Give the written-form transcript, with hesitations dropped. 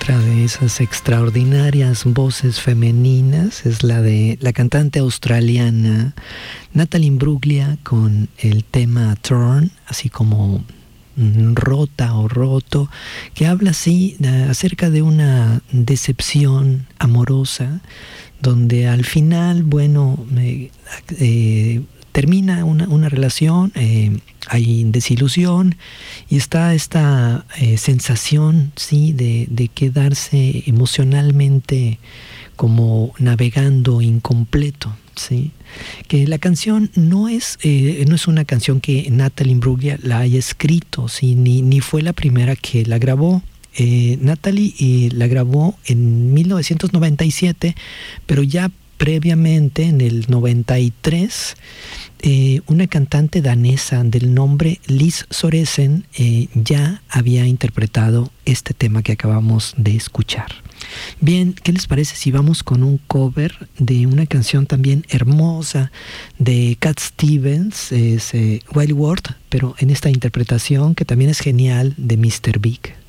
Otra de esas extraordinarias voces femeninas es la de la cantante australiana Natalie Imbruglia con el tema Torn, así como rota o roto, que habla así acerca de una decepción amorosa, donde al final, bueno, termina una relación, hay desilusión y está esta sensación, sí, de quedarse emocionalmente como navegando incompleto, sí. Que la canción no es una canción que Natalie Imbruglia la haya escrito, sí, ni fue la primera que la grabó. Natalie la grabó en 1997, pero ya previamente, en el 93, una cantante danesa del nombre Liz Soresen ya había interpretado este tema que acabamos de escuchar. Bien, ¿qué les parece si vamos con un cover de una canción también hermosa de Cat Stevens, Wild World, pero en esta interpretación que también es genial, de Mr. Big?